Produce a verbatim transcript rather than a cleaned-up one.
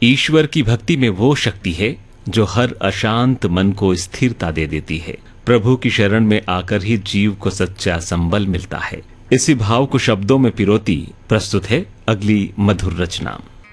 ईश्वर की भक्ति में वो शक्ति है जो हर अशांत मन को स्थिरता दे देती है। प्रभु की शरण में आकर ही जीव को सच्चा संबल मिलता है। इसी भाव को शब्दों में पिरोती प्रस्तुत है अगली मधुर रचना।